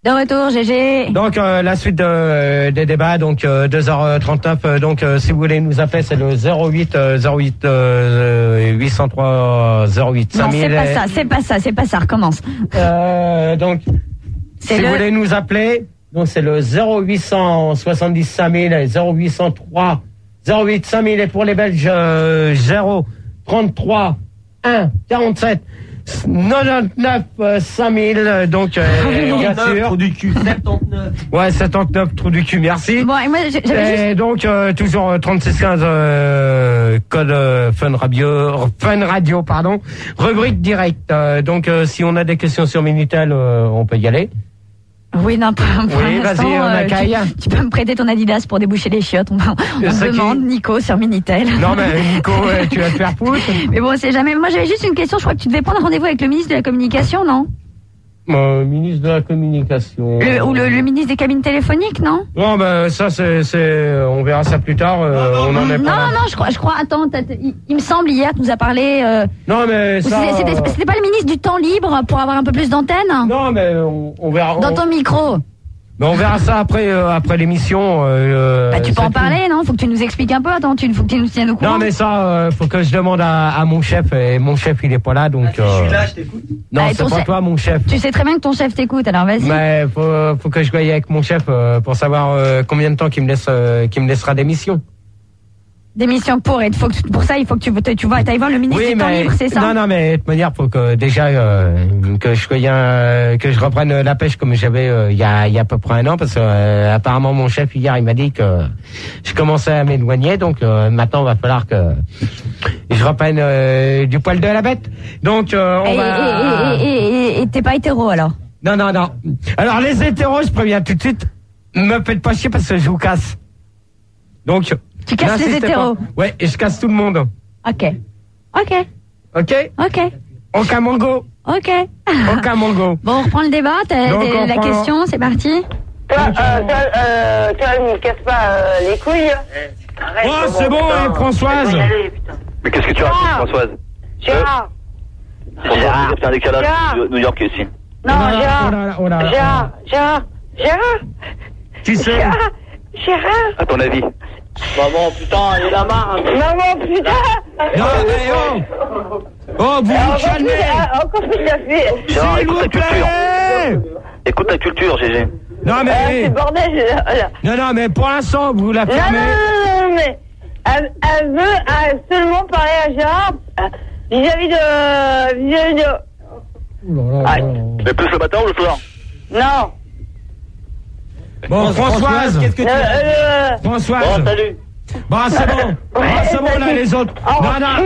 De retour, GG. Donc la suite des débats, donc 2h39. Donc si vous voulez nous appeler, c'est le 08 803 08 5000. Non, c'est pas ça. Recommence. Donc si vous voulez nous appeler, donc c'est le 0870 5000 et 0803 08 5000 et pour les Belges 033 1 47 99 5000 donc bien sûr trou du cul 79. Ouais, 79 trou du cul, merci. Bon, et moi j'avais juste... donc toujours 3615 code Fun Radio pardon, rubrique directe. Donc si on a des questions sur Minitel, on peut y aller. Oui, non, pour oui, l'instant, vas-y, on accueille. Tu peux me prêter ton Adidas pour déboucher les chiottes. On demande Nico sur Minitel. Non, mais Nico, tu vas te faire foutre. Mais bon, c'est jamais. Moi, j'avais juste une question. Je crois que tu devais prendre rendez-vous avec le ministre de la Communication, non? Ministre de la Communication. Ou le ministre des cabines téléphoniques, non? Non, ben ça, on verra ça plus tard. On en est pas là. Non, je crois. Attends, il me semble hier, tu nous as parlé. Non, mais ça. C'était pas le ministre du temps libre pour avoir un peu plus d'antenne? Non, mais on verra. Dans ton micro. Mais on verra ça après l'émission. Tu peux en parler, non? Faut que tu nous expliques un peu. Attends, faut que tu nous tiennes au courant. Non, mais ça, faut que je demande à mon chef. Et mon chef, il est pas là, donc. Je suis là, je t'écoute. Non, c'est pas toi, mon chef. Tu sais très bien que ton chef t'écoute, alors vas-y. Mais faut que je voie avec mon chef pour savoir combien de temps qu'il me laissera d'émission. D'émission pour ça, il faut que tu ailles voir le ministre du temps libre, c'est ça? Non, mais de toute manière, faut que déjà que je reprenne la pêche comme j'avais il y a à peu près un an, parce que apparemment mon chef hier il m'a dit que je commençais à m'éloigner, donc maintenant il va falloir que je reprenne du poil de la bête. Donc et t'es pas hétéro alors? Non. Alors les hétéros, je préviens tout de suite, me faites pas chier parce que je vous casse. Donc tu casses les hétéros? Ouais, et je casse tout le monde. Ok. Aucun mongo. Ok. Aucun mongo. Bon, on reprend le débat. La question, c'est parti. Toi, ne me casse pas les couilles. Arrête, oh, c'est bon, Françoise. Mais qu'est-ce que tu racontes, Françoise? Gérard. C'est un décalage New York ici. Non, Gérard. Qui c'est? Gérard. À ton avis? Maman, putain, il a marre. Maman, putain. Non, mais oh, vous vous calmez. Encore plus café. Gérard, écoute ta culture. Écoute ta culture, GG. Non, mais. C'est le bordel. Non, mais pour l'instant, vous la fermez. Non, mais. Elle veut seulement parler à Gérard vis-à-vis de. Mais plus le matin ou le soir? Non. Bon, Françoise, qu'est-ce que tu veux? Françoise. Bon, salut. Bon, c'est bon. C'est bon, là, les autres. Non.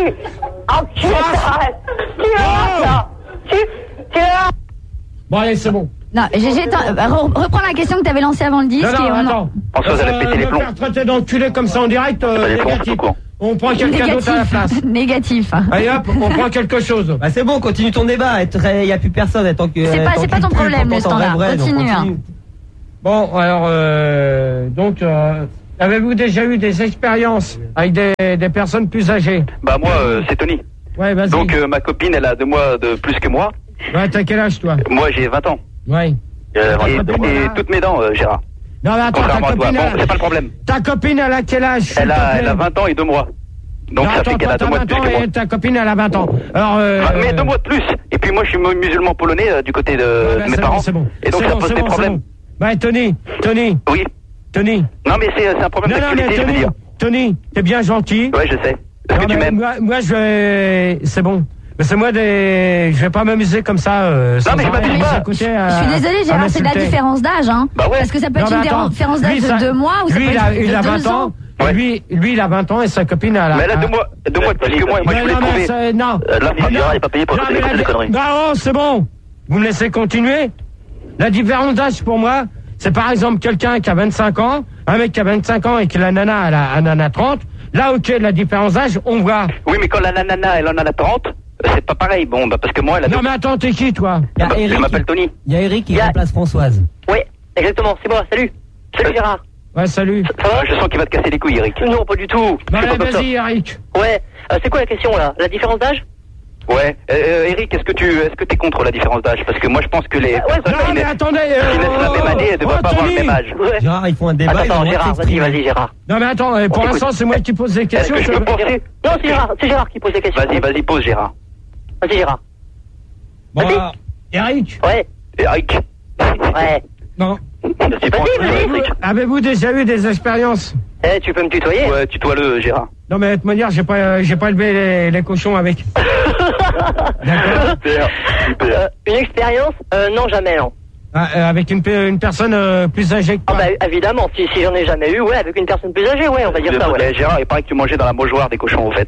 Bon, allez, c'est bon. Non, reprends la question que t'avais lancée avant le disque. Non, attends. Françoise, elle a pété les plombs. Me faire traiter d'enculé comme ça en direct, négatif. On prend quelqu'un d'autre à la place. Négatif. Allez hop, on prend quelque chose. Bah c'est bon, continue ton débat. Il y a plus personne. Tant que. C'est pas ton problème, le standard. Continue. Bon, alors, donc, avez-vous déjà eu des expériences avec des personnes plus âgées? Bah moi, c'est Tony. Ouais, vas-y. Donc ma copine, elle a 2 mois de plus que moi. Ouais, t'as quel âge, toi? Moi, j'ai 20 ans. Ouais. Et toutes mes dents, Gérard. Non, mais attends, Contrairement à toi. Bon, c'est pas le problème. Ta copine, elle a quel âge? Elle a 20 ans et 2 mois. Donc non, ça fait qu'elle a 2 mois de plus que moi. Et ta copine, elle a 20 ans. Alors, mais 2 mois de plus. Et puis moi, je suis musulman polonais du côté de mes parents. C'est bon. Et donc ça pose des problèmes. Ouais, Tony. Oui. Tony. Non, mais c'est un problème d'actualité, je veux dire. Tony, t'es bien gentil. Ouais, je sais. Est-ce que tu m'aimes? Moi, c'est bon. Mais c'est moi je vais pas m'amuser comme ça. Non, mais je suis désolée, Gérard, c'est de la différence d'âge, hein. Bah ouais. Parce que ça peut être une différence d'âge de 2 mois ou ça peut être il a 2 20 ans. Ouais. Lui, il a 20 ans et sa copine a. Mais elle a 2 mois de plus que moi. Et moi, je voulais trouver. Non. Là, Gérard n'est pas payé pour écouter des conneries. Non, c'est bon. Vous me laissez continuer. La différence d'âge pour moi, c'est par exemple quelqu'un qui a 25 ans, un mec qui a 25 ans et que la nana, elle en a 30. Là, ok, la différence d'âge, on voit. Oui, mais quand la nana, elle en a 30, c'est pas pareil. Bon, bah, parce que moi, elle a. Non, mais attends, t'es qui, toi? Je m'appelle Tony. Il y a Eric qui remplace Françoise. Oui, exactement, c'est moi, salut. Salut Gérard. Ouais, salut. Ça va? Je sens qu'il va te casser les couilles, Eric. Non, pas du tout. Allez, vas-y, Eric. Ouais, c'est quoi la question là? La différence d'âge? Ouais. Eric, est-ce que t'es contre la différence d'âge? Parce que moi je pense que les personnes non, mais attendez, qui naissent la même année, elles ne devraient pas avoir le même âge. Gérard, ils font un débat. Attends, Gérard, vas-y, Gérard. Non, mais attends, pour l'instant, c'est moi qui pose des questions. Est-ce que je peux penser? Non, c'est Gérard qui pose des questions. Vas-y, pose Gérard. Vas-y, Gérard. Bon, Eric. Ouais. Eric. Ouais. Non. Vas-y. Avez-vous déjà eu des expériences? Tu peux me tutoyer? Ouais, tutoie-le, Gérard. Non, mais de toute manière, j'ai pas élevé les cochons avec. D'accord. Super. Une expérience? Non, jamais, non. Avec une personne plus âgée que toi. Ah bah évidemment, si j'en ai jamais eu, ouais, avec une personne plus âgée, ouais, on va dire ça, ouais. Gérard, il paraît que tu mangeais dans la mouchoir des cochons, en fait.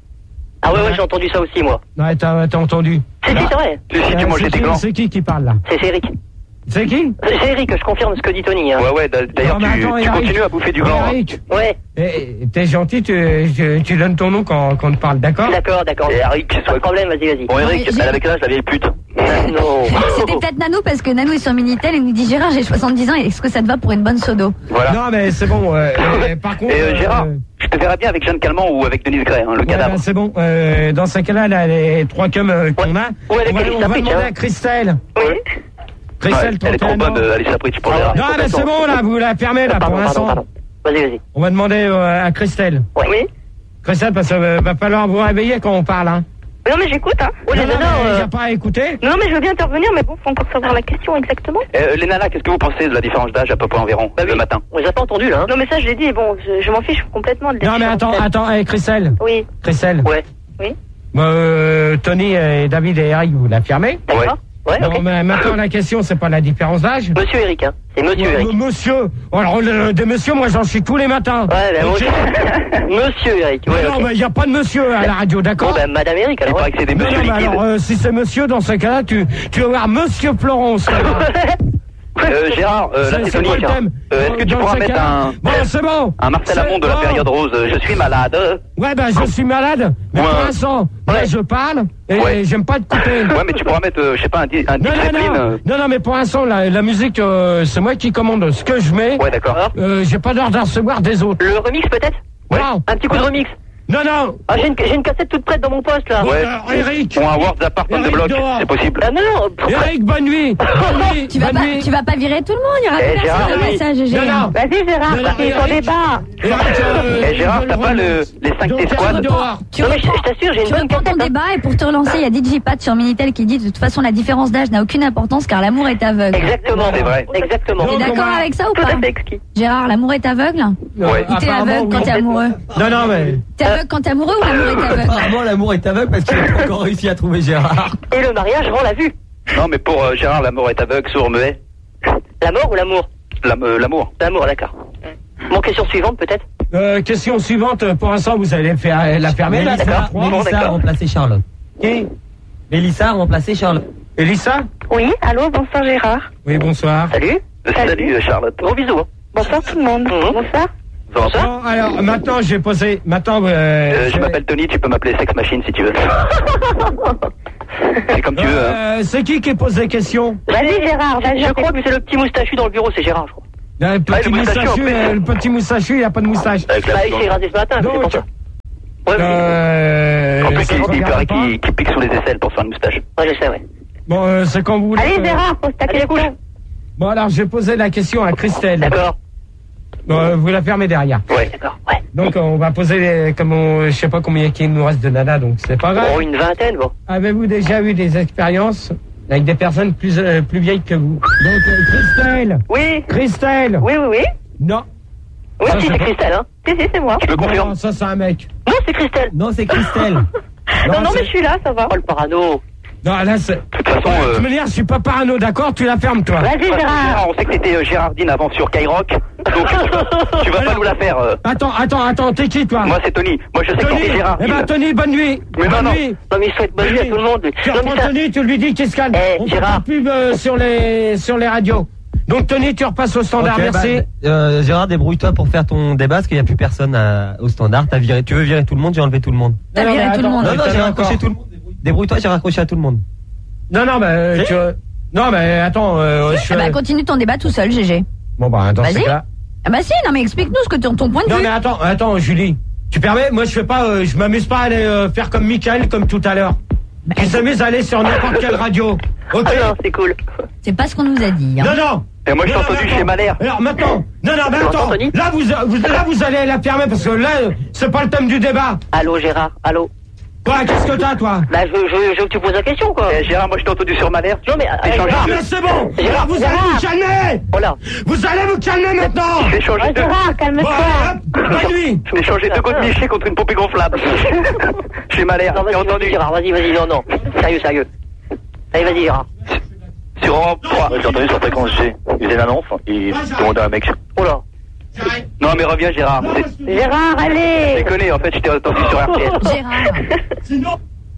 Ah ouais, j'ai entendu ça aussi, moi. Ouais, t'as entendu. C'est vrai. Si tu mangeais des glands. C'est qui parle là? C'est Eric. C'est qui? C'est Eric, je confirme ce que dit Tony. Hein. Ouais, d'ailleurs, tu continues à bouffer du gland. Eric. Ouais. T'es gentil, tu donnes ton nom quand on te parle, d'accord? D'accord. Eric, pas de problème, vas-y. Bon, Eric, elle avait quel âge, la vieille pute? Non. C'était peut-être Nanou, parce que Nanou est sur Minitel et nous dit Gérard, j'ai 70 ans, est-ce que ça te va pour une bonne sodo? Voilà. Non, mais c'est bon. Par contre. Gérard, je te verrais bien avec Jeanne Calment ou avec Denise Gray, le cadavre. C'est bon. Dans ce cas-là, les 3 cums qu'on a, on va demander à Christelle. Oui. Christelle, elle est trop bonne, Alice Pritch pour Gérard. Non, mais c'est bon, là, vous la fermez, là, pour l'instant. Vas-y. On va demander à Christelle. Oui. Christelle, parce que va falloir vous réveiller quand on parle, hein. Non, mais j'écoute, hein. Non, il n'y a pas à écouter. Non, mais je veux bien intervenir, mais bon, faut encore savoir la question exactement. Les nanas, qu'est-ce que vous pensez de la différence d'âge à peu près environ, le matin? On les a pas entendus, là, hein. Non, mais ça, je l'ai dit, bon, je m'en fiche complètement de la Non, mais attends, Christelle. Oui. Christelle. Ouais. Oui. Tony et David et Eric, vous la fermez. D'accord. Ouais, non, ok. mais maintenant, la question, c'est pas la différence d'âge. Monsieur Eric, hein. C'est Monsieur Eric. Monsieur. Alors, des messieurs, moi, j'en suis tous les matins. Ouais, ben, Okay. Monsieur Eric, ouais. Non, mais il n'y a pas de monsieur à la radio, d'accord? Bon, ben, Madame Eric, alors. Il paraît que c'est des monsieur liquides. Alors, si c'est monsieur, dans ce cas-là, tu vas voir Monsieur Florence. Gérard, là c'est Tony. Est-ce que tu pourras mettre un Marcel Amont de la période rose? Je suis malade. Ouais, ben je suis malade. Mais pour l'instant, là je parle et j'aime pas te couper. Ouais, mais tu pourras mettre, je sais pas, un Dick Zeppelin. Non, mais pour l'instant, la musique, c'est moi qui commande ce que je mets. Ouais, d'accord. J'ai pas l'heure de recevoir des autres. Le remix peut-être? Non. Un petit coup de remix. Non. Ah, j'ai une cassette toute prête dans mon poste, là. Ouais. Eric. Ou un World Apart on the Block, c'est possible. Ah, non. Eric, bonne nuit. Tu vas pas virer tout le monde, il y aura plus personne dans le message, GG. Non. Vas-y, Gérard, c'est ton débat. Gérard, t'as pas les 5 des squads? Tu Non, mais je t'assure, j'ai une bonne reprends ton cassette. débat et pour te relancer, il y a DJ Pat sur Minitel qui dit de toute façon la différence d'âge n'a aucune importance car l'amour est aveugle. Exactement. C'est vrai. Exactement. T'es d'accord avec ça ou Tout pas? à fait exquis. Gérard, l'amour est aveugle? Ouais. Ou t'es aveugle quand t'es amoureux? Non, mais. T'es aveugle quand t'es amoureux ou l'amour est aveugle? Apparemment, l'amour est aveugle parce qu'il n'a pas encore réussi à trouver Gérard. Et le mariage rend la vue. Non, mais pour Gérard, l'amour est aveugle, sourd, muet. La mort ou l'amour? L'amour. L'amour, d'accord. Bon, question suivante peut-être? Question suivante, pour l'instant, vous allez la fermer, là, Mélissa a remplacé Charlotte. Qui? Mélissa a remplacé Charlotte. Elissa? Oui, allô, bonsoir Gérard. Oui, bonsoir. Salut. Salut, Charlotte. Gros bisous. Hein. Bonsoir tout le monde. Bonsoir. Bon, alors, maintenant, j'ai posé. Maintenant, je m'appelle Tony, tu peux m'appeler Sex Machine si tu veux. C'est comme tu veux. Hein. C'est qui pose des questions? Vas-y Gérard, vas-y. Je crois que c'est le petit moustachu dans le bureau, c'est Gérard, je crois. Le petit moustachu, le petit moustachu, il n'y a pas de moustache. Avec la Il s'est rasé ce matin, c'est pour ça. En plus, il paraît qu'il pique sous les aisselles pour faire une moustache. Ouais, je sais, ouais. Bon, c'est quand vous voulez. Allez Gérard, pose ta question. Bon, alors, je vais poser la question à Christelle. D'accord. Vous la fermez derrière. Ouais. D'accord, ouais. Donc, on va poser je sais pas combien il nous reste de nana, donc c'est pas grave. Oh, une vingtaine, bon. Avez-vous déjà eu des expériences avec des personnes plus vieilles que vous? Donc, Christelle. Oui. Christelle. Oui. Non. Oui, Ça, si, c'est c'est pas- Christelle, hein. Si, c'est moi. Je le confirme. Non, ça, c'est un mec. Non, c'est Christelle. Non, c'est Christelle. Non, mais je suis là, ça va. Oh, le parano. Non, là, c'est. De toute façon, De toute manière, je suis pas parano, d'accord? Tu la fermes, toi. Vas-y Gérard. on sait que c'était Gérardine avant sur Skyrock, donc tu vas pas nous la faire. Attends, t'es qui, toi? Moi c'est Tony. Moi je sais que Tony. c'est Gérardine. Eh ben, Tony, bonne nuit. Mais bonne non. nuit. Non, mais il souhaite bonne nuit à tout le monde. Tu Non, mais reprends ça... Tony, tu lui dis qu'il se calme. Eh, On fait Gérard. pas de pub sur les radios. Donc, Tony, tu repasses au standard, Ok, merci. Gérard, débrouille-toi pour faire ton débat parce qu'il n'y a plus personne au standard. Tu veux virer tout le monde, j'ai enlevé tout le monde. T'as viré tout le monde. Non, j'ai raccroché tout le monde. Débrouille-toi, j'ai raccroché à tout le monde. Non, mais attends, Continue ton débat tout seul, GG. Bon, bah, dans ce Vas-y. cas. Ah bah si, non mais explique-nous ce que ton point de Non, vue. mais attends, Julie. Tu permets? Moi, je m'amuse pas à aller faire comme Michael, comme tout à l'heure. qui s'amuse à aller sur n'importe quelle radio. Ok. Ah non, c'est cool. C'est pas ce qu'on nous a dit. Hein. Non. Et moi, je t'ai entendu chez Malher. Alors maintenant, non, mais attends. Là, vous allez la fermer parce que là, c'est pas le thème du débat. Allô, Gérard. Allô. Quoi, qu'est-ce que t'as, toi? Bah, je veux que tu poses la question, quoi. Gérard, moi, je t'ai entendu sur Malher. Non, mais, Gérard, mais c'est bon. Gérard, vous allez vous calmer. Voilà. Vous allez vous calmer maintenant. Je vais changer Gérard, calme-toi. Bonne nuit. Je vais changer 2 gouttes Miché contre une poupée gonflable. Chez Malher. J'ai entendu. Gérard, vas-y, non. Sérieux. Allez, vas-y, Gérard. Sur Europe 3. J'ai entendu sur Fréquence G. Il faisait l'annonce, il demandait à un mec. Oh là. Non, mais reviens, Gérard. Gérard, allez. Je déconne, en fait, je t'ai entendu sur RTL. Gérard. Sinon.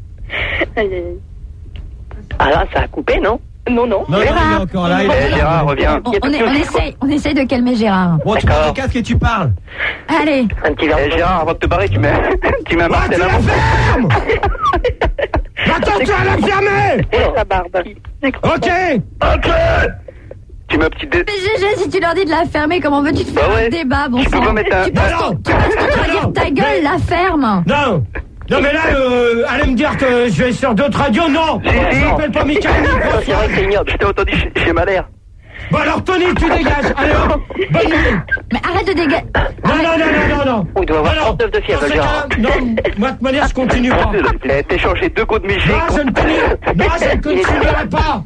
Ah là, ça a coupé, non? Non. Non, il est encore là. Gérard, reviens. On essaye de calmer Gérard. Bon, tu mets le casque et tu parles. Allez. Un petit verre. Gérard, avant de te barrer, tu mets un martel tu à la fermes. Attends, tu vas la fermer. Sa barbe. Ok. Tu mets un petit dé... Mais GG, si tu leur dis de la fermer, comment veux-tu te faire un débat, bon sang? Tu passes ton temps à dire ta gueule, la ferme. Non, mais là, allez me dire que je vais sur d'autres radios, non. Je m'appelle pas Michael. C'est vrai que c'est ignoble. Je t'ai entendu chez Malher. Bon alors, Tony, tu dégages. Allez, hop, bonne nuit. Mais arrête de dégager. Non. Il doit avoir 39 de fièvre, Gérard. Non, moi, de toute manière, je continue pas. T'es changé 2 gouttes Miché. Non, je ne continuerai pas.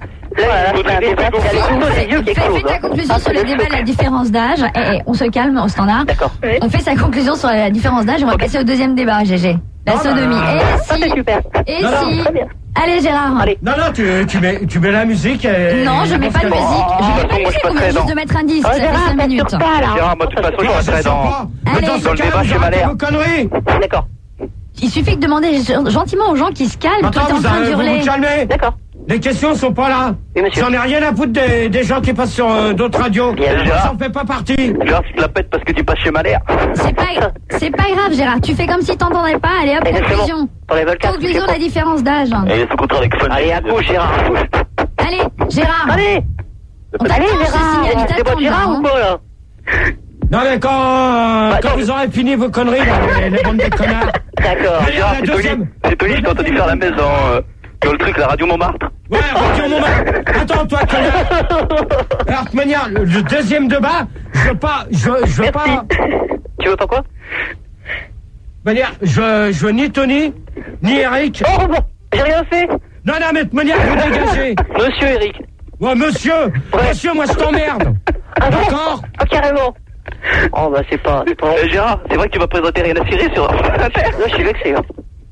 Fais ta conclusion sur le débat de la différence d'âge. On se calme au standard. D'accord. On fait sa conclusion sur la différence d'âge. On va passer au deuxième débat, GG. La sodomie. Et si. Allez, Gérard. Allez. Non, tu mets la musique. Non, je mets pas de musique. Je mets pas de musique, on vient juste de mettre un disque. Ça fait 5 minutes. Gérard, moi, de toute façon, je resterai dans le débat chez Malher. D'accord. Il suffit de demander gentiment aux gens qui se calment. Toi, t'es en train d'hurler. D'accord. Les questions sont pas là. J'en ai rien à foutre des gens qui passent sur d'autres radios. J'en fais pas partie. Gérard, tu te la pètes parce que tu passes chez Malher. C'est pas grave, Gérard. Tu fais comme si t'entendais pas. Allez, hop, conclusion. Conclusion de la différence d'âge. Allez, à gauche, Gérard. Allez, Gérard. Allez. On t'attend, Gérard. C'est bon, Gérard ou pas, là? Non, mais quand vous aurez fini vos conneries, là, les bandes de connards. D'accord. Gérard, c'est Tony, je t'ai entendu faire la messe dans le truc, la radio Montmartre. Ouais, Radio Montmartre. Attends, toi, connard. Alors, de toute manière, le deuxième débat, je veux pas. Tu veux pas quoi? De manière, je veux ni Tony, ni Eric. Oh, bon, j'ai rien fait. Non, mais de toute manière, vous dégagez. Monsieur Eric. Ouais, monsieur. Ouais. Monsieur, moi, je t'emmerde. D'accord? Ah, carrément. Oh, bah, c'est pas... Gérard, c'est vrai que tu vas présenter rien à cirer sur l'affaire. Là, je suis vexé, hein.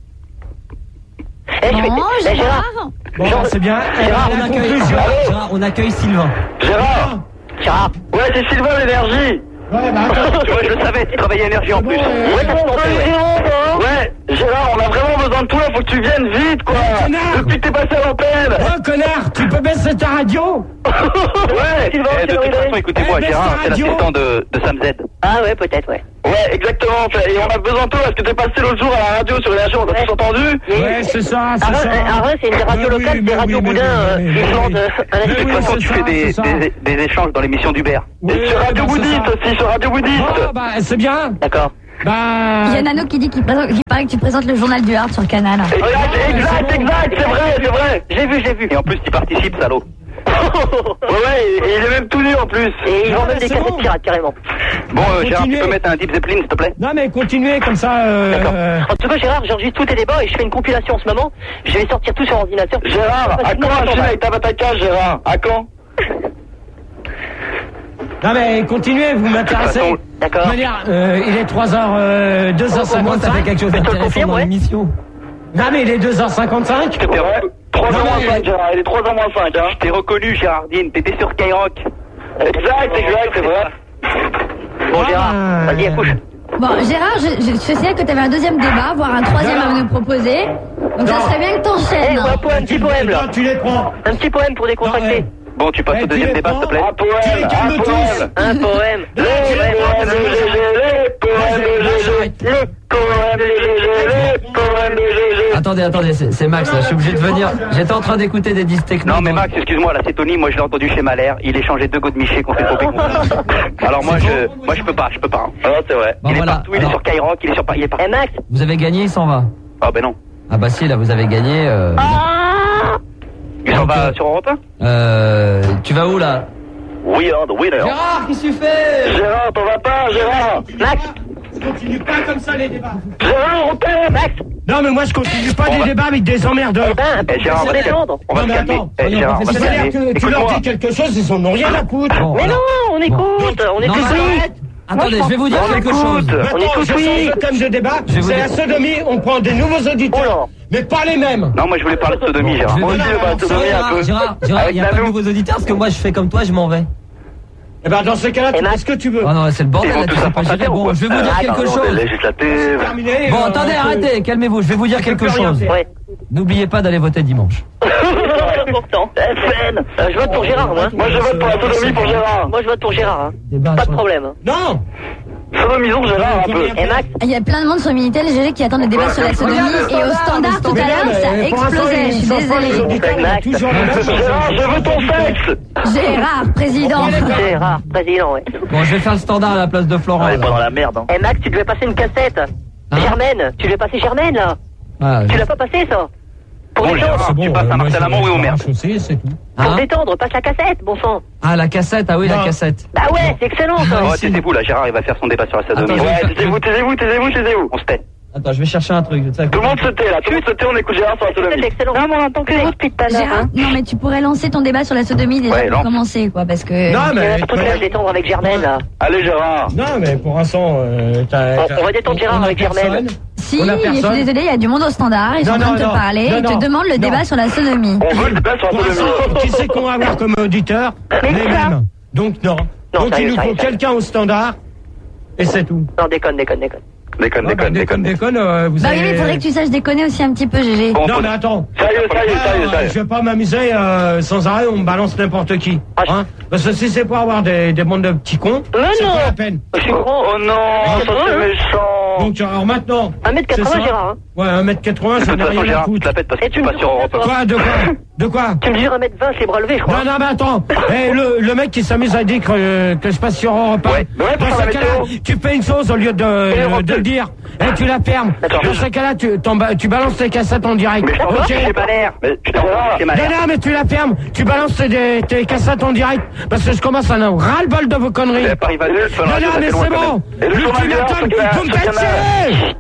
Gérard. Bon, c'est bien. Gérard, on accueille Sylvain. Gérard. Ouais, c'est Sylvain, l'énergie. Ouais, bah attends. Ouais, je le savais, tu travaillais énergie en plus. Ouais, Gérard, on a vraiment besoin de toi, faut que tu viennes vite, quoi. Depuis que t'es passé à l'antenne. Oh, connard, tu peux baisser ta radio? Ouais, de toute façon, écoutez-moi, Gérard, c'est l'assistant de Sam Z. Ah ouais, peut-être, ouais. Ouais, exactement, et on a besoin de toi, parce que t'es passé l'autre jour à la radio sur l'énergie, on t'a tous entendu. Ouais, c'est ça, c'est ça. Arrête, c'est une radio locale, des radios boudins, Islande. De toute façon, tu fais des échanges dans l'émission d'Hubert. Et sur Radio Bouddhiste aussi, sur Radio Bouddhiste. Oh, bah, c'est bien. D'accord. Bah... Il y a Nano qui dit qu'il paraît que tu présentes le journal du Hard sur Canal. Exact, c'est vrai. J'ai vu. Et en plus, tu participes, salaud. Ouais, et il est même tout nu en plus. Et ils vendent même des cassettes pirates, carrément. Bon, Gérard, tu peux mettre un Deep Zeppelin, s'il te plaît? Non, mais continuez comme ça. D'accord. En tout cas, Gérard, j'enregistre tous tes débats et je fais une compilation en ce moment. Je vais sortir tout sur ordinateur. Gérard, à quand un film avec Tabataka, Gérard? À quand? Non, mais continuez, vous m'intéressez. D'accord. De manière, il est 2h55. Ça fait quelque chose d'intéressant dans l'émission. Non, mais il est 2h55. 3h moins 5, Gérard. Il est 3h moins 5, hein. Je t'ai reconnu, Gérardine. T'étais sur Skyrock. Exact, c'est vrai. Bon, Gérard, vas-y, accouche. Bon, Gérard, je sais que tu avais un deuxième débat, voire un troisième à nous proposer. Donc ça serait bien que t'enchaînes. Un petit poème, là. Tu les prends. Un petit poème pour décontracter. Bon, tu passes au deuxième débat, s'il te plaît. Un poème. Attendez, c'est Max, là, je suis obligé de venir. J'étais en train d'écouter des disques techno. Non, mais Max, excuse-moi, là, c'est Tony, moi je l'ai entendu chez Malher, il échangeait 2 gouttes Miché contre une poupée gonflable. Alors moi je peux pas. Ah, c'est vrai. Bon, il est voilà. partout, il est sur Skyrock, il est partout. Max, vous avez gagné, il s'en va. Ah, ben non. Ah bah si, là vous avez gagné. On va sur Europe 1 Tu vas où là? Oui, d'ailleurs. Gérard, qu'est-ce que tu fais? Gérard, t'en vas pas, Gérard. Max. Continue pas comme ça les débats. Gérard, on t'aime. Max. Non mais moi je continue pas des débats avec des emmerdeurs. Gérard, on va se calmer. Gérard, on va se Ça a l'air calmer. que tu leur dis quelque chose, ils en ont rien à foutre. Bon, Mais alors. non, on écoute. On écoute. Attendez, je vais vous dire quelque chose. Maintenant, je change de thème de débat. C'est la sodomie, on prend des nouveaux auditeurs. Mais pas les mêmes. Non, moi je voulais parler de sodomie, Gérard. Je vais Moi aussi, je vais parler de sodomie un peu. Gérard, il Avec n'y a pas de Nanou. nouveaux auditeurs parce que moi je fais comme toi, je m'en vais. Eh ben dans ce cas-là, tu fais ce que tu veux. Oh non, c'est le bordel Ils vont là, tu tous sais à pas France gérer. Inter, ou Bon, quoi je vais vous dire quelque chose. Législative. Terminé. Bon, attendez, arrêtez, calmez-vous, je vais vous dire quelque chose. Ouais. N'oubliez pas d'aller voter dimanche. C'est important. FN. Je vote pour Gérard, moi. Moi je vote pour la sodomie pour Gérard. Moi, je vote pour Gérard. Hein. Débat Pas de sur- problème. Non. Sodomisons Gérard un peu. Et Max. Il y a plein de monde sur Minitel, GG, qui attendent le débat sur la sodomie. Et au standard, tout à l'heure, ça explosait. Je suis désolée. Gérard, je veux ton sexe. Gérard, président. Gérard, président, ouais. Bon, je vais faire le standard à la place de Florent. On est pas là. dans la merde, hein. Et Max, tu devais passer une cassette. Germaine. Tu devais passer Germaine, là. Ah, Tu l'as pas passé, ça. Pour Bon, détendre. Gérard, tu passes à Marcel Amont, oui ou merde? C'est tout. Pour hein détendre, passe la cassette, bon sang. Ah, la cassette, ah oui, la Non. cassette. Bah ouais, c'est excellent, ça. Oh, taisez-vous là, Gérard, il va faire son débat sur la sodomie. Attends, je vais Ouais, faire- taisez-vous. On se tait. Attends, je vais chercher un truc. Tout le monde se tait là, tout le monde se tait, on écoute Gérard sur la C'est sodomie. excellent. Non, mais on entend que vous depuis tout à l'heure. Gérard, Hein. non mais tu pourrais lancer ton débat sur la sodomie déjà Ouais, pour lance. commencer quoi parce que Non mais. Surtout que là, je détendre avec Germaine, là. Allez Gérard. Non mais pour l'instant, On va détendre Gérard on a avec Germaine. personne. si, On a je suis personne. désolée, il y a du monde au standard, ils sont en train de te parler, ils te demandent le débat sur la sodomie. On veut le débat sur la Pour l'instant, sodomie. qui c'est qu'on va avoir comme auditeur? Les mêmes. Donc non. Donc il sérieux, nous faut sérieux. quelqu'un au standard. Et c'est tout. Non, déconne. Déconne. Vous Bah oui, mais avez... il faudrait que tu saches déconner aussi un petit peu, GG. Non mais attends. Sérieux. Je vais pas m'amuser sans arrêt, on me balance n'importe qui. Hein? Parce que si c'est pour avoir des bandes de petits cons, c'est pas la peine. Je suis grand. Oh non, ça c'est méchant. Donc alors maintenant. 1m80, c'est ça. Gérard. Hein. Ouais, 1m80, De ça toute n'a façon, rien à Gérard, tu foutre. te la pètes parce que Et tu tu passes me sur Europe 1. Quoi, de quoi? Tu mesures 1m20, c'est bras levés, je crois. Non, mais attends. Le mec qui s'amuse à dire que je passe sur Europe 1. Ouais, mais ouais, pour Dans faire ce la cas-là, météo. tu fais une chose au lieu de le dire. Et tu la fermes. D'accord. Dans ce cas-là, tu balances tes cassettes en direct. Mais je t'en Ok. j'ai pas l'air. Mais je t'en j'ai ma Non, l'air. non, mais tu la fermes. Tu balances tes cassettes en direct. Parce que je commence à en avoir ras-le-bol de vos conneries. Mais Paris va nul, Non, non, mais c'est bon. Et le journal Gérard, L'ultimatum, c'est vous me faites chier.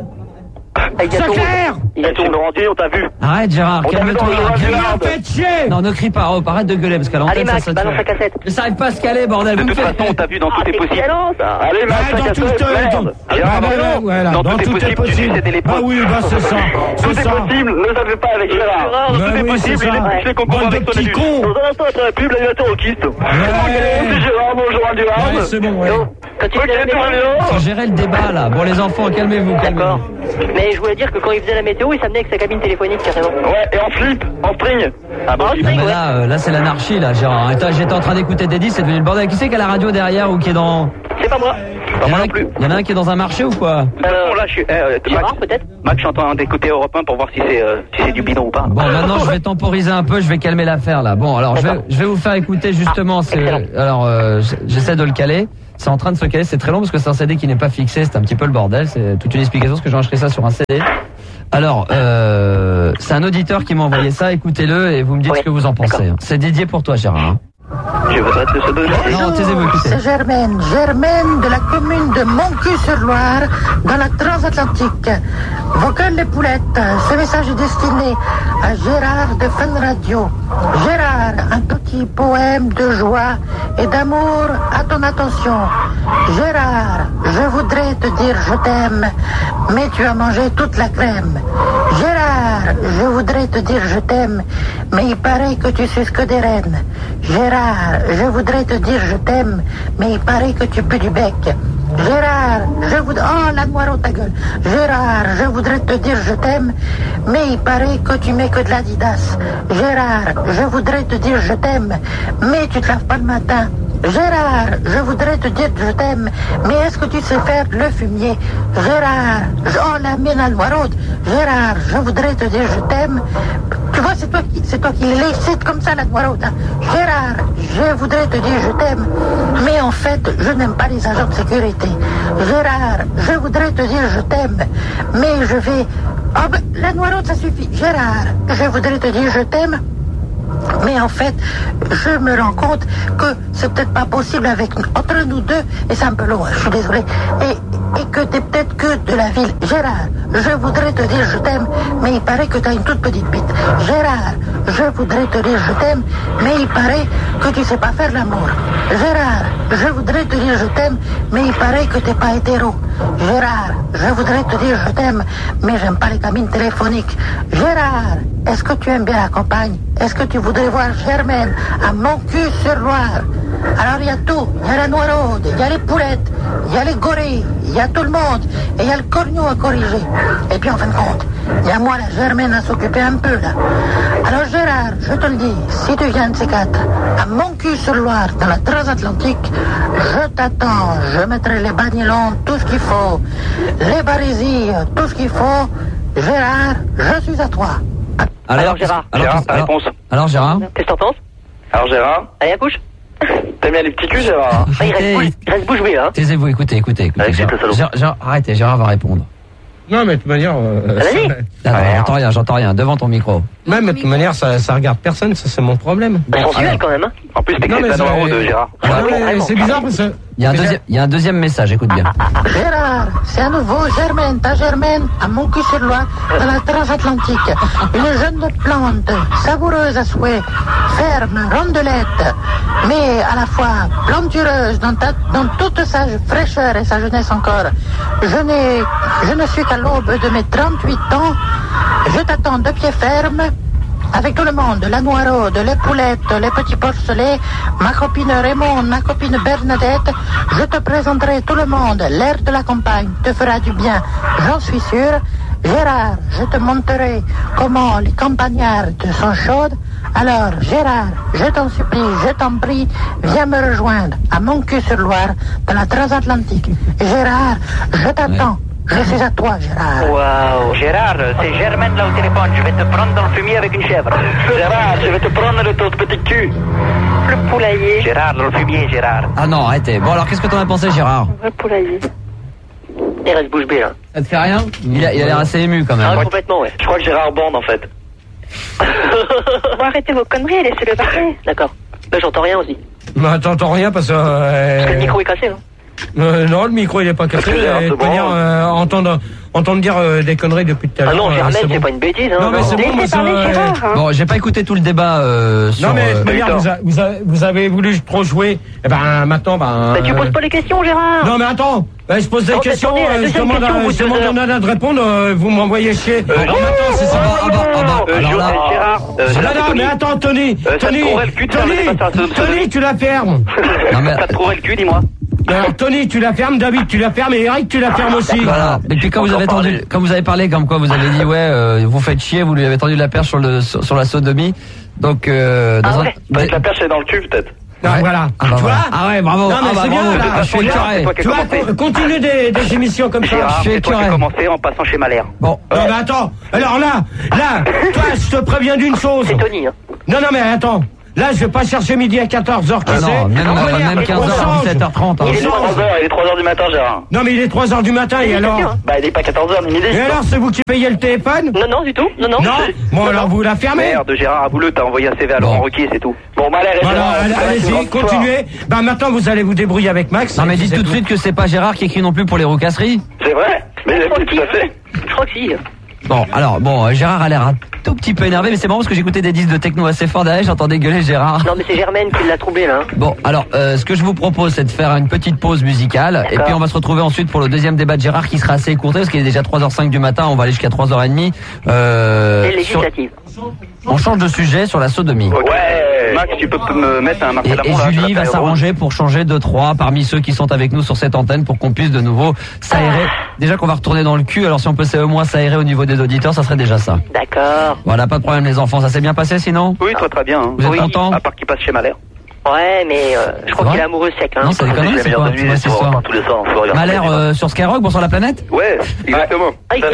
C'est clair. Il tourne Laurentier, on t'a vu. Arrête, Gérard, On t'a vu calme-toi. dans le journal Vous Gérard. me faites chier. Non, ne crie pas, oh, arrête de gueuler parce qu'à Allez, l'antenne ça Max, sature. balance la cassette. Mais ça arrive pas à se caler, bordel, De vous me toute faites. façon, on t'a vu dans tout est c'est possible. excellent, ça. Allez, Max, Ouais, la dans tout cassette, merde. Gérard, voilà, dans tout est possible. Ah oui, bah c'est ça. Tout C'est est ça. possible, ne savez pas avec Gérard. Bah Tout est oui, possible, c'est ça. il est plus les concours Bande de avec ton petits élu. cons. Dans un instant, après la pub, l'animateur au kyste. C'est Gérard, bonjour à Gérard. Ouais, c'est bon, ouais. Quand il Ok, faisait la tout va météo. bien. Faut gérer le débat là. Bon, les enfants, calmez-vous, D'accord. calmez-vous. Mais je voulais dire que quand il faisait la météo, il s'amenait avec sa cabine téléphonique, carrément. Ouais, et en slip, en string. Ah bah, En oui. string. Non, mais là c'est l'anarchie là, Gérard. Attends, j'étais en train d'écouter Dédis, c'est devenu le bordel. Qui c'est qui a la radio derrière ou qui est dans. C'est pas moi. Pas moi non plus. Il y en a un qui est dans un marché ou quoi? De toute façon, là, je suis. Gérard, peut-être. Max, je suis en train d'écouter Europe 1 pour voir si c'est du bidon ou pas. Bon, maintenant je vais temporiser un peu, je vais calmer l'affaire là. Bon, alors je vais vous faire écouter justement. Alors j'essaie de le caler. C'est en train de se caler, c'est très long parce que c'est un CD qui n'est pas fixé, c'est un petit peu le bordel. C'est toute une explication parce que j'ai enregistré ça sur un CD. Alors, c'est un auditeur qui m'a envoyé ça. Écoutez-le et vous me dites ce que vous en pensez. C'est Didier pour toi, Gérard. Je voudrais te se donner. Non, taisez-vous, écoutez. C'est Germaine de la commune de Montcuq-sur-Loire, dans la Transatlantique. Vocal les poulettes, ce message est destiné à Gérard de Fun Radio. Gérard, un petit poème de joie et d'amour à ton attention. Gérard, je voudrais te dire je t'aime, mais tu as mangé toute la crème. Gérard, je voudrais te dire je t'aime, mais il paraît que tu suces que des rennes. Gérard, je voudrais te dire je t'aime, mais il paraît que tu pues du bec. Gérard, je voudrais... Oh, la noire ta gueule. Gérard, je voudrais te dire je t'aime, mais il paraît que tu mets que de l'Adidas. Gérard, je voudrais te dire je t'aime, mais tu te laves pas le matin. Gérard, je voudrais te dire je t'aime, mais est-ce que tu sais faire le fumier? Gérard, oh la mine à noireaude. Gérard, je voudrais te dire je t'aime. Tu vois, c'est toi qui l'excite comme ça la noireaude. Hein. Gérard, je voudrais te dire je t'aime, mais en fait, je n'aime pas les agents de sécurité. Gérard, je voudrais te dire je t'aime, mais je vais Oh, ben, la noiroute, ça suffit. Gérard, je voudrais te dire je t'aime. Mais en fait, je me rends compte que c'est peut-être pas possible entre nous deux, et c'est un peu loin, je suis désolé, et que t'es peut-être que de la ville. Gérard, je voudrais te dire je t'aime, mais il paraît que t'as une toute petite bite. Gérard, je voudrais te dire je t'aime, mais il paraît que tu sais pas faire l'amour. Gérard, je voudrais te dire je t'aime, mais il paraît que t'es pas hétéro. Gérard, je voudrais te dire je t'aime, mais j'aime pas les cabines téléphoniques. Gérard, est-ce que tu aimes bien la campagne? Est-ce que tu voudrais voir Germaine à Montcuq-sur-Loire? Alors il y a tout, il y a la noiraude, il y a les poulettes, il y a les gorilles, il y a tout le monde, et il y a le corneau à corriger. Et puis en fin de compte, il y a moi, la Germaine, à s'occuper un peu là. Alors Gérard, je te le dis, si tu viens de ces quatre, à Montcuq-sur-Loire, dans la transatlantique, je t'attends, je mettrai les bagnolons, tout ce qu'il faut, les barésies, tout ce qu'il faut. Gérard, je suis à toi. Alors Gérard, ta réponse. Alors Gérard, qu'est-ce que t'en penses? Alors Gérard, allez à couche. T'aimes bien les petits culs, Gérard? Il reste bouche bée, hein. Taisez-vous, écoutez. Gérard, arrêtez, Gérard va répondre. Non, mais de toute manière... Vas-y. J'entends rien, devant ton micro. Même de toute manière, ça regarde personne, ça c'est mon problème. Sensuel quand même, hein. En plus, t'es la noiraude, Gérard. C'est bizarre parce que... Il y a un deuxième message, écoute bien. Gérard, c'est à nouveau Germaine, ta Germaine, à Montcuq-sur-Loire, dans la transatlantique. Une jeune plante, savoureuse à souhait, ferme, rondelette, mais à la fois plantureuse dans toute sa fraîcheur et sa jeunesse encore. Je ne suis qu'à l'aube de mes 38 ans. Je t'attends de pied ferme. Avec tout le monde, la noiraude, les poulettes, les petits porcelets, ma copine Raymond, ma copine Bernadette, je te présenterai tout le monde. L'air de la campagne te fera du bien, j'en suis sûr. Gérard, je te montrerai comment les campagnardes sont chaudes. Alors, Gérard, je t'en supplie, je t'en prie, viens me rejoindre à Montcuq-sur-Loire, dans la transatlantique. Gérard, je t'attends. Je suis à toi, Gérard. Waouh, Gérard, c'est Germaine là au téléphone. Je vais te prendre dans le fumier avec une chèvre. Gérard, je vais te prendre le ton petit cul. Le poulailler. Gérard, dans le fumier, Gérard. Ah non, arrêtez. Bon, alors qu'est-ce que t'en as pensé, Gérard? Le poulailler. Il reste bouche bée, là. Ça te fait rien? Il a l'air assez ému quand même. Ah, complètement, ouais. Je crois que Gérard bande en fait. Bon, arrêtez vos conneries et laissez-le parler. D'accord. Là, j'entends rien aussi. Bah, t'entends rien parce que... Parce que le micro est cassé, hein. Non, le micro il est pas cassé. De toute manière, entendre dire des conneries depuis tout à l'heure. Ah non, Germaine, c'est pas une bêtise, hein. Non, mais c'est bon, Laissez parler Gérard. Bon, j'ai pas écouté tout le débat sur... Non, mais de toute manière, vous avez voulu trop jouer. Eh ben, maintenant, Mais tu poses pas les questions, Gérard. Non, mais attends. Je pose des questions, je demande à de répondre, vous m'envoyez chier. Alors maintenant, c'est ça. Alors là... Non, mais attends, Tony, tu la fermes. T'as trouvé le cul, dis-moi. Alors Tony, tu la fermes, David, tu la fermes, et Eric, tu la fermes aussi. Voilà. Et puis quand vous avez parlé comme quoi vous avez dit vous faites chier, vous lui avez tendu la perche sur la sodomie. Donc Peut-être la perche est dans le cul, peut-être. Ah, voilà. Tu vois? Ah ouais, bravo. Non, mais c'est bien, là. Je suis écœuré. Tu vois, continue des émissions comme ça. Je suis écœuré. Commencer en passant chez Malher. Bon. Non, mais attends. Alors là, toi, je te préviens d'une chose. C'est Tony, hein. Non, mais attends. Là, je vais pas chercher midi à 14h, qui non, même 15h, 17h30. Il est 3h du matin, Gérard. Non, mais il est 3h du matin, et alors? Bah, il est pas 14h ni midi. Et alors, c'est vous qui payez le téléphone? Non, du tout. Non. Bon, alors vous la fermez? Merde, Gérard Abouleux, t'as envoyé un CV à Laurent Ruquier, c'est tout. Bon, Malher et Gérard. Allez-y, continuez. Bah, maintenant, vous allez vous débrouiller avec Max. Non, mais dites tout de suite que c'est pas Gérard qui écrit non plus pour les roucasseries. C'est vrai? Mais tout à fait. Je crois que si. Bon, Gérard a l'air un tout petit peu énervé, mais c'est marrant parce que j'écoutais des disques de techno assez fort derrière, j'entendais gueuler Gérard. Non, mais c'est Germaine qui l'a troublé, là. Bon, alors, ce que je vous propose, c'est de faire une petite pause musicale, et puis on va se retrouver ensuite pour le deuxième débat de Gérard qui sera assez écourté, parce qu'il est déjà 3h05 du matin, on va aller jusqu'à 3h30. Et législative. On change de sujet sur la sodomie. Ouais, Max, tu peux me mettre un marqué d'amour là. Et Julie va s'arranger pour changer 2-3 parmi ceux qui sont avec nous sur cette antenne pour qu'on puisse de nouveau s'aérer. Déjà qu'on va retourner dans le cul, alors si on peut au moins s'aérer au niveau des auditeurs, ça serait déjà ça. D'accord. Voilà, pas de problème les enfants, ça s'est bien passé sinon? Oui, toi très bien. Hein. Vous êtes contents? À part qu'il passe chez Malher. Ouais, mais je crois qu'il est amoureux sec. Hein. Non, c'est des conneries, c'est quoi? C'est cette histoire. Malher sur Skyrock, bonsoir la planète? Ouais, exactement.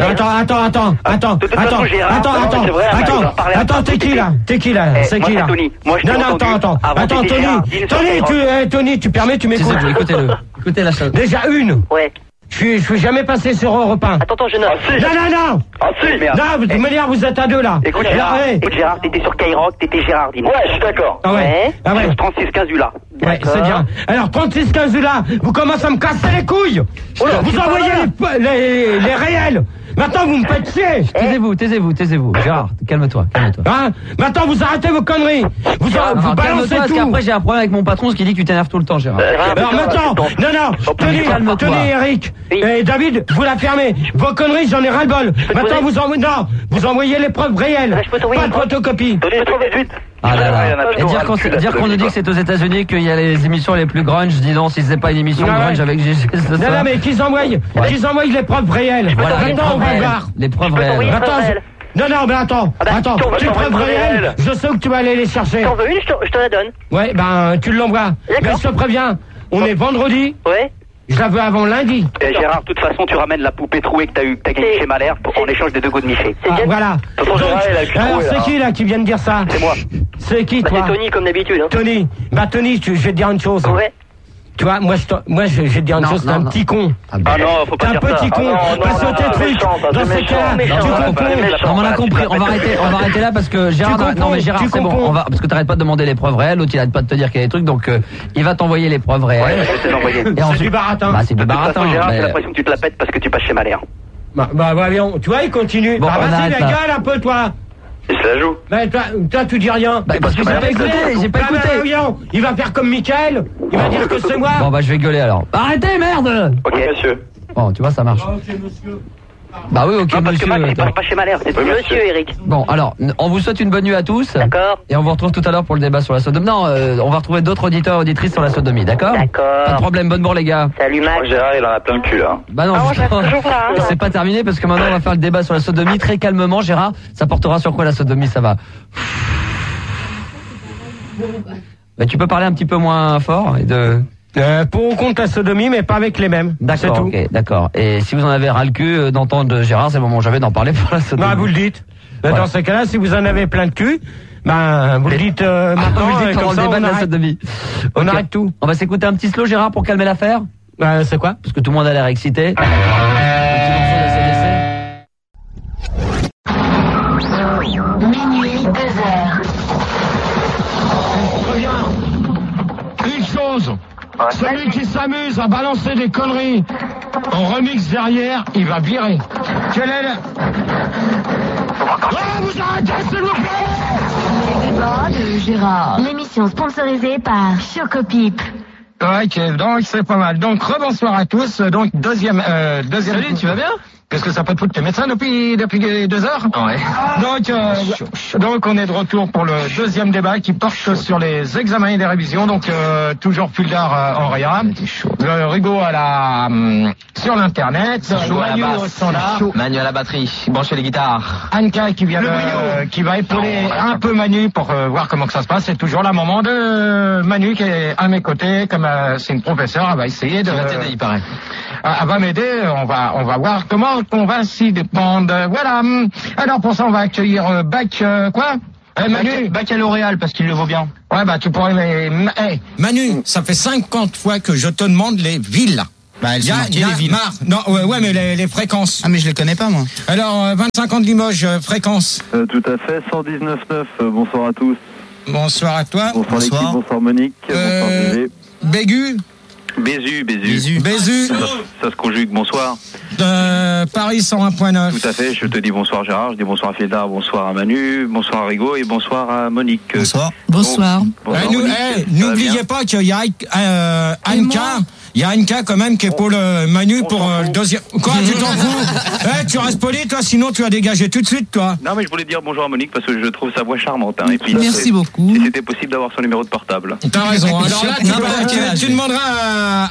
Attends, t'es qui là? C'est qui là? Non, attends, Tony, tu permets, tu m'écoutes. Écoutez-le. Écoutez la chose. Déjà une. Ouais. Je suis jamais passé sur Europe 1. Attends, je note. Non. Ah si, merde. Non, de toute manière, vous êtes à deux là. Écoute, Gérard, t'étais sur Skyrock, t'étais Gérard, dis-moi. Ouais, je suis d'accord. Ah ouais. Ah ouais. 36-15 là. Ouais, c'est bien. Alors, 36-15 là, vous commencez à me casser les couilles. Vous envoyez les réels. Maintenant, vous me faites chier. Taisez-vous. Gérard, calme-toi. Hein? Maintenant, vous arrêtez vos conneries. Vous balancez tout. Parce qu'après, j'ai un problème avec mon patron, ce qui dit que tu t'énerves tout le temps, Gérard. Alors maintenant, non, tenez Eric et David, vous la fermez. Vos conneries, j'en ai ras-le-bol. Maintenant, vous envoyez les preuves réelles. Pas de photocopie. Ah là là. Et dire qu'on nous dit que c'est aux États-Unis qu'il y a les émissions les plus grunge, dis donc si c'est pas une émission grunge avec GG. Non, mais qu'ils envoient les preuves réelles. Maintenant, on va voir. Les preuves réelles. Non, mais attends, les preuves réelles, je sais où tu vas aller les chercher. T'en veux une, je te la donne. Ouais, tu l'envoies. Mais je te préviens, on est vendredi. Ouais. Je la veux avant lundi. Gérard, de toute façon, tu ramènes la poupée trouée que t'as gagnée chez Malher en échange des 2 goûts de Miché. Voilà. Alors, c'est qui là qui vient de dire ça? C'est moi. C'est qui, toi? C'est Tony, comme d'habitude. Hein. Tony, je vais te dire une chose. Ouais. Tu vois, moi, je vais te dire une chose, t'es un petit con. Ah non, faut pas dire ça. T'es un petit con. Parce que tes trucs, dans ces cas-là, tu comprends. On a compris, on va arrêter là parce que Gérard, Gérard, c'est bon, parce que t'arrêtes pas de demander les preuves réelles, l'autre il arrête pas de te dire qu'il y a des trucs, donc il va t'envoyer les preuves réelles. Ouais, je vais t'envoyer. C'est du baratin. C'est du baratin. Gérard, j'ai l'impression que tu te la pètes parce que tu passes chez Malher. Voyons, tu vois, il continue. Bon, vas-y, la gueule un peu, toi. Il se la joue. Toi, tu dis rien. Parce que j'ai pas écouté. Il va faire comme Mickaël. Il va dire que c'est moi. Bon, je vais gueuler alors. Arrêtez, merde! Ok, monsieur. Bon, tu vois, ça marche. Ok, monsieur. Bah oui, ok, parce monsieur. Parce que Max, il pas chez Malher, c'est monsieur, Eric. Bon, alors, on vous souhaite une bonne nuit à tous. D'accord. Et on vous retrouve tout à l'heure pour le débat sur la sodomie. Non, on va retrouver d'autres auditeurs et auditrices sur la sodomie, d'accord? D'accord. Pas de problème, bonne bourre, les gars. Salut, Max. Gérard, il en a plein le cul, là. Bah non, c'est pas terminé parce que maintenant on va faire le débat sur la sodomie très calmement, Gérard. Ça portera sur quoi la sodomie, ça va? Bah, tu peux parler un petit peu moins fort et de... Pour ou contre la sodomie, mais pas avec les mêmes. D'accord, ok, d'accord. Et si vous en avez ras le cul d'entendre Gérard, c'est le moment jamais d'en parler pour la sodomie. Bah, vous le dites. Voilà. Dans ce cas-là, si vous en avez plein de cul, vous le dites maintenant. Vous le dites pendant le débat de la sodomie. On arrête tout. On va s'écouter un petit slow, Gérard, pour calmer l'affaire. C'est quoi? Parce que tout le monde a l'air excité. Minuit, 2h. Une chose, celui qui s'amuse à balancer des conneries en remix derrière, il va virer. Quel est le... Oh, vous arrêtez, s'il vous plaît! Les débats de Gérard. L'émission sponsorisée par Chocopip. Ok, donc c'est pas mal. Donc rebonsoir à tous. Donc deuxième. Salut, tu vas bien? Qu'est-ce que ça peut te foutre? T'es médecin depuis 2 heures? Ouais. Donc on est de retour pour le deuxième débat qui porte sur les examens et les révisions. Donc toujours Puldar en réa. Le Rigaud sur l'internet. Manu au standard. Manu à la batterie. Brancher les guitares. Anka qui va épauler un peu Manu pour voir comment que ça se passe. C'est toujours la maman de Manu qui est à mes côtés. Comme c'est une professeure, elle va essayer de... Tu vas t'aider, il paraît. Elle va m'aider. On va voir comment on va s'y dépendre. Voilà. Alors pour ça, on va accueillir Manu. Baccalauréal, parce qu'il le vaut bien. Ouais, tu pourrais... Manu, ça fait 50 fois que je te demande les villes. Bah, elles sont marquées, les villes. Non, ouais, mais les fréquences. Ah, mais je les connais pas, moi. Alors, 25 ans de Limoges, fréquence. Tout à fait, 119.9. Bonsoir à tous. Bonsoir à toi. Bonsoir l'équipe, bonsoir Monique. Bonsoir Gégé. Bégu. Bézu. Ça se conjugue, bonsoir. Paris 101.9. Tout à fait, je te dis bonsoir Gérard, je dis bonsoir à Fildar, bonsoir à Manu, bonsoir à Rigaud et bonsoir à Monique. Bonsoir. N'oubliez pas qu'il y a Anka. Il y a Anka quand même qui épaule Manu pour le deuxième. Quoi, tu t'en fous? Tu restes poli, toi, sinon tu vas dégager tout de suite, toi. Non, mais je voulais dire bonjour à Monique parce que je trouve sa voix charmante. Et puis, merci beaucoup. Si c'était possible d'avoir son numéro de portable. T'as raison. Alors là, tu demanderas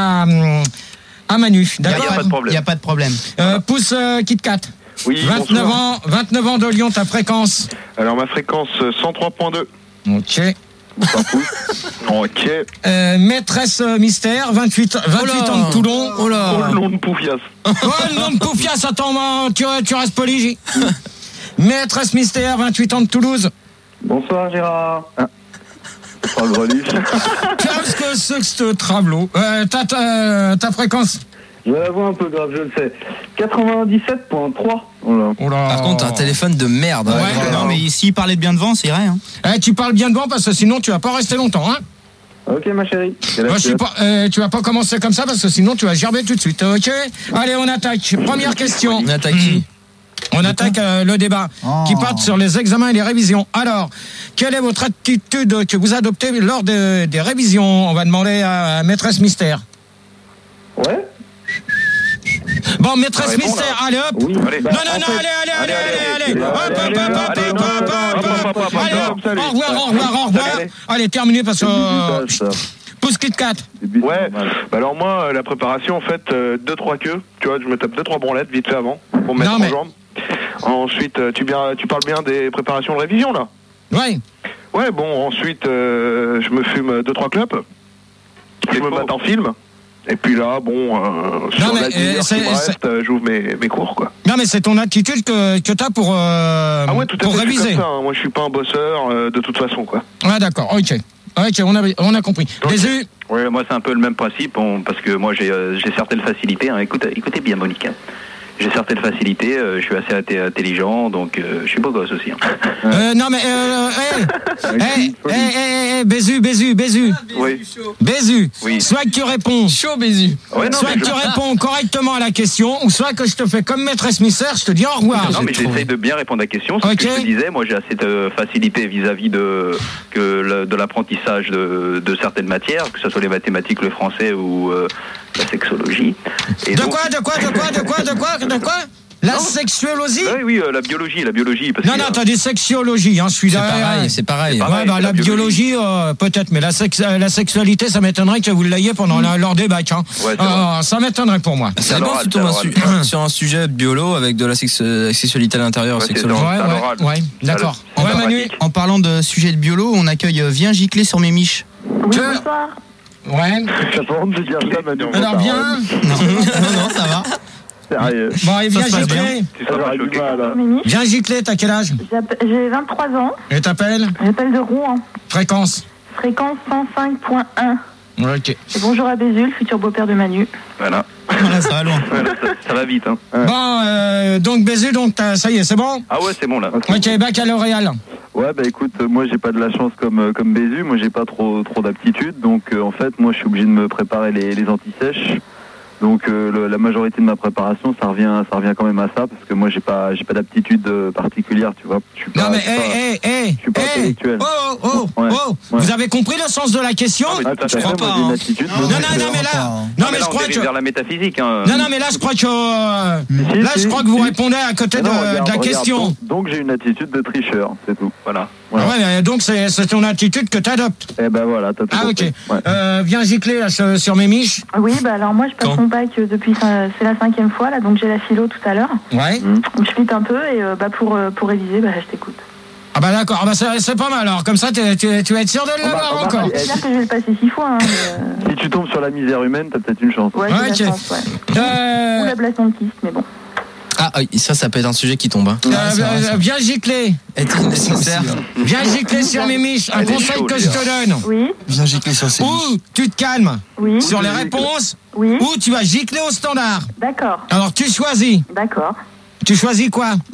à Manu. D'accord. Il n'y a pas de problème. Pousse Kit Kat. Oui, 29 ans de Lyon, ta fréquence. Alors ma fréquence 103.2. Ok. Ok. Maîtresse mystère, 28 ans de Toulon. Oh le nom de Poufias. Le nom de Poufias, attends, tu restes poli. Maîtresse mystère, 28 ans de Toulouse. Bonsoir Gérard. Oh le greluche. Qu'est-ce que c'est que ce travelot? Ta fréquence? Vous avez la voix un peu grave, je le sais. 97.3. Voilà. Par contre, un téléphone de merde. Ouais, non, mais s'il parlait bien devant, c'est vrai. Hein. Tu parles bien devant parce que sinon tu vas pas rester longtemps. Hein. Ok, ma chérie. Tu vas pas commencer comme ça parce que sinon tu vas gerber tout de suite. Ok. Allez, on attaque. Première question. On attaque qui? On attaque le débat qui porte sur les examens et les révisions. Alors, quelle est votre attitude que vous adoptez lors des révisions? On va demander à maîtresse mystère. Ouais. Bon, maîtresse mystère, allez hop. Oui. Allez. Non, allez. Hop. Au revoir. Allez, terminé parce que... Pouce Kit Kat. Ouais, bah alors moi, la préparation, en fait, 2-3 queues. Tu vois, je me tape 2-3 branlettes vite fait avant pour me mettre en jambes. Ensuite, tu parles bien des préparations de révision, là? Ouais. Ouais, bon, ensuite, je me fume 2-3 clopes. Je me mate en film. Et puis là, bon, sur la demi-heure qui me reste, j'ouvre mes cours, quoi. Non, mais c'est ton attitude que t'as pour réviser. Je suis comme ça, hein. Moi, je suis pas un bosseur de toute façon, quoi. Ah, d'accord, ok, on a compris. Bézu? Oui, moi, c'est un peu le même principe, parce que moi, j'ai certaines facilités. Hein. Écoutez bien, Monique. Hein. J'ai certaines facilités, je suis assez intelligent, donc je suis beau gosse aussi. Hein. Non mais Bézu. Oui. Bézu. Oui. Soit que tu réponds chaud Bézu. Ouais, soit que tu réponds correctement à la question, ou soit que je te fais comme maîtresse mystère, je te dis au revoir. Non mais j'essaye de bien répondre à la question. C'est ce que je te disais. Moi j'ai assez de facilité vis-à-vis de l'apprentissage de certaines matières, que ce soit les mathématiques, le français ou la sexologie. Et de quoi La sexuologie? Oui, la biologie. Parce non, t'as des sexuologies, hein, celui-là. C'est pareil. Ouais, bah, la biologie, peut-être, mais la sexualité, ça m'étonnerait que vous l'ayez pendant leur débat, hein. Ouais, ça m'étonnerait pour moi. C'est bon, tu tombes sur un sujet biolo avec de la sexualité à l'intérieur, sexologie. Ouais, d'accord. Ouais, Manu. En parlant de sujet de biolo, on accueille Viens gicler sur mes miches. Oui, bonsoir. Ouais. T'as pas honte de dire ça, Manu? Alors, bien. Non, ça va. Sérieux. Bon, et viens gicler. Viens gicler, t'as quel âge? J'ai 23 ans. Et t'appelles? J'appelle de Rouen. Fréquence 105.1. Ok. Et bonjour à Bézu, le futur beau-père de Manu. Voilà. Ça va loin. Voilà, ça va vite. Hein. Bon, donc Bézu, ça y est, c'est bon? Ah ouais, c'est bon là. Ok, baccalauréat. Ouais, bah écoute, moi j'ai pas de la chance comme Bézu, moi j'ai pas trop d'aptitude, donc en fait moi je suis obligé de me préparer les antisèches. Donc la majorité de ma préparation, ça revient quand même à ça, parce que moi j'ai pas d'aptitude particulière, tu vois. Je suis pas intellectuel. Vous avez compris le sens de la question? Je crois pas. Non mais je crois que vers la métaphysique. Hein. Non mais là je crois que je crois que vous répondez à côté de la question. Donc j'ai une attitude de tricheur, c'est tout. Voilà. Ouais, donc c'est ton attitude que t'adoptes. Eh ben voilà, t'as tout compris. Ok. Viens gicler là, sur mes miches. Oui, bah alors moi je passe mon bac depuis c'est la 5e fois là, donc j'ai la philo tout à l'heure. Ouais. Donc je flippe un peu et pour réviser, bah je t'écoute. Ah bah d'accord, c'est pas mal alors, comme ça tu vas être sûr de l'avoir encore. J'espère que je vais le passer 6 fois. Hein, Si tu tombes sur la misère humaine, t'as peut-être une chance. Ouais, j'ai la chance, ouais. Ou l'ablation de kyste, mais bon. Ah, ça peut être un sujet qui tombe. Hein. Viens gicler. Est-il nécessaire? Viens gicler sur mes miches. Un conseil que je te donne. Oui. Viens gicler sur ces miches. Ou tu te calmes. Oui. Sur les réponses. Oui. Ou tu vas gicler au standard. D'accord. Alors tu choisis. D'accord. Tu choisis quoi?